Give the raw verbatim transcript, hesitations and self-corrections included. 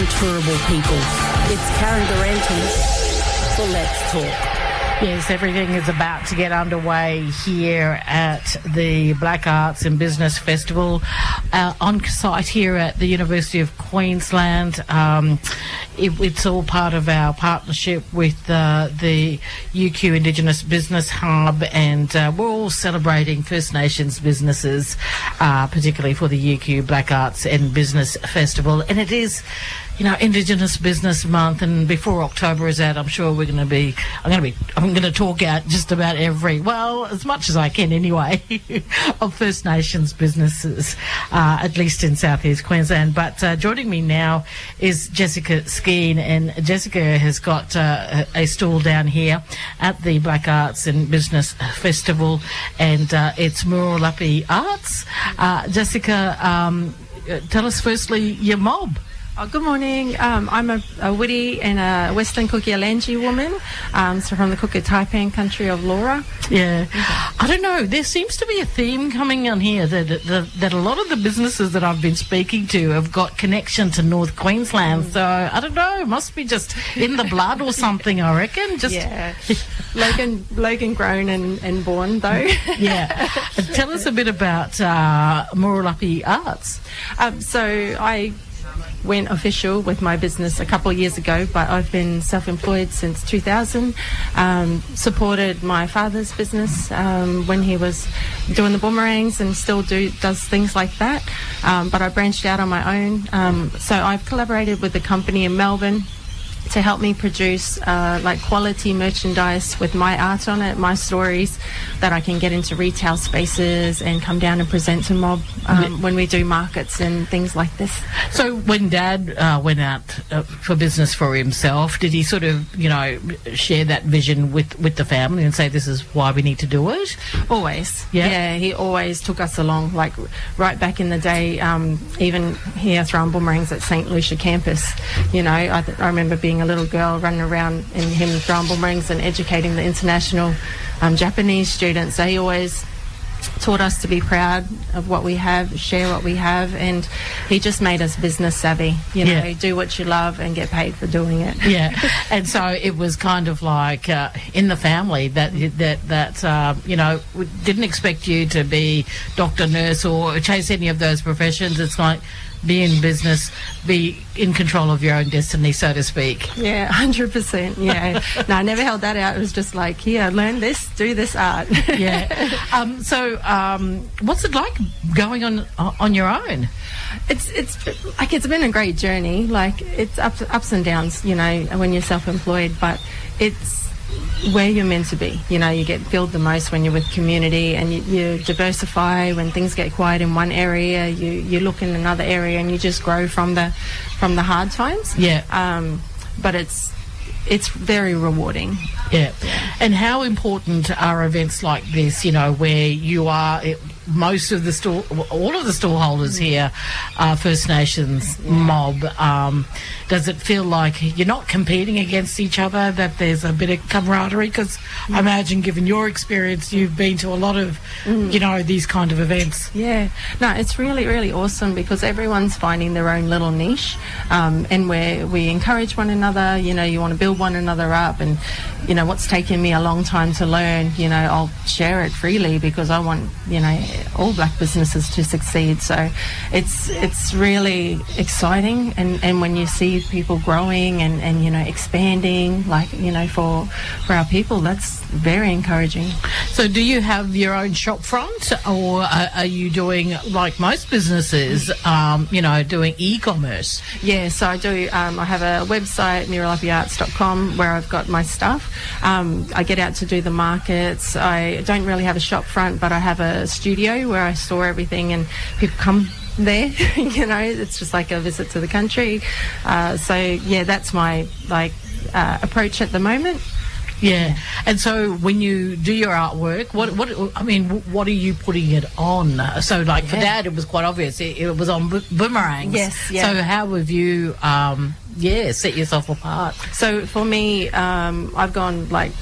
Turrbal people. It's Karen Durante for Let's Talk. Yes, everything is about to get underway here at the Black Arts and Business Festival uh, on site here at the University of Queensland. Um, it, it's all part of our partnership with uh, the U Q Indigenous Business Hub, and uh, we're all celebrating First Nations businesses, uh, particularly for the U Q Black Arts and Business Festival. And it is, you know, Indigenous Business Month, and before October is out, I'm sure we're going to be, I'm going to be, I'm going to talk out just about every, well, as much as I can anyway, of First Nations businesses, uh, at least in Southeast Queensland. But uh, joining me now is Jessica Skeen, and Jessica has got uh, a stall down here at the Black Arts and Business Festival, and uh, it's Muralapi Arts. Uh, Jessica, um, tell us firstly your mob. Oh, good morning. Um, I'm a, a Wiri and a Western Kukialangi woman, um, so from the Kuki Taipan country of Laura. Yeah. I don't know, there seems to be a theme coming on here that, that that a lot of the businesses that I've been speaking to have got connection to North Queensland. Mm. So, I don't know, must be just in the blood or something, I reckon. Just yeah. Logan, Logan grown and, and born, though. Yeah. Tell us a bit about uh, Muralapi Arts. Um, so, I went official with my business a couple of years ago, but I've been self-employed since two thousand. Um, supported my father's business um, when he was doing the boomerangs, and still do does things like that. Um, but I branched out on my own. Um, so I've collaborated with a company in Melbourne to help me produce uh, like quality merchandise with my art on it, my stories, that I can get into retail spaces and come down and present to mob um, when we do markets and things like this. So when Dad uh, went out uh, for business for himself, did he sort of, you know, share that vision with, with the family and say this is why we need to do it? Always. Yeah. Yeah, he always took us along, like right back in the day, um, even here throwing boomerangs at Saint Lucia campus. You know, I, th- I remember being a little girl running around and him throwing boomerangs and educating the international um, Japanese students. They always taught us to be proud of what we have, share what we have, and he just made us business savvy. You know, Yeah. do what you love and get paid for doing it. Yeah, and so it was kind of like uh, in the family that that that uh, you know, we didn't expect you to be doctor, nurse, or chase any of those professions. It's like be in business, be in control of your own destiny, so to speak. Yeah, one hundred percent. Yeah. No, I never held that out. It was just like, here, learn this, do this art. Yeah. Um, so, um, what's it like going on on your own? It's it's like it's been a great journey. Like it's ups ups and downs, you know, when you're self-employed, but it's where you're meant to be. You know, you get filled the most when you're with community, and you, you diversify. When things get quiet in one area, you you look in another area, and you just grow from the from the hard times. Yeah. Um, but it's it's very rewarding. Yeah. And how important are events like this, you know, where you are, it, most of the store, all of the stallholders here are First Nations yeah. mob. Um, does it feel like you're not competing against each other, that there's a bit of camaraderie? Because mm. I imagine, given your experience, you've been to a lot of, mm. you know, these kind of events. Yeah. No, it's really, really awesome because everyone's finding their own little niche, um, and where we encourage one another. You know, you want to build one another up, and, you know, what's taken me a long time to learn, you know, I'll share it freely because I want, you know, all black businesses to succeed. So it's it's really exciting, and, and when you see people growing and, and, you know, expanding, like, you know, for for our people, that's very encouraging. So do you have your own shop front, or are, are you doing, like most businesses, um, you know, doing e-commerce? Yeah, so I do. Um, I have a website, muralapi arts dot com, where I've got my stuff. Um, I get out to do the markets. I don't really have a shop front, but I have a studio where I store everything, and people come there. You know, it's just like a visit to the country. Uh, so yeah, that's my like uh, approach at the moment. Yeah, and so when you do your artwork, what what I mean, what are you putting it on? So, like yeah. for Dad, it was quite obvious. It, it was on bo- boomerangs. Yes. Yeah. So, how have you, um, yeah, set yourself apart? So for me, um, I've gone like